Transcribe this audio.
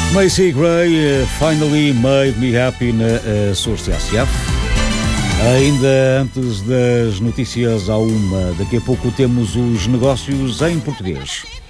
Macy Gray, Finally Made Me Happy na Source SF. Ainda antes das notícias à uma, daqui a pouco temos os negócios em português.